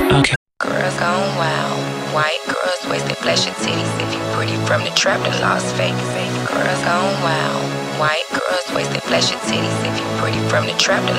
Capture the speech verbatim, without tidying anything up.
Okay. Girls gone wild. White girls wasted flash your titties. If you pretty from the trap to Las Vegas. Girls gone wild. White girls wasted flash your titties. If you pretty from the trap to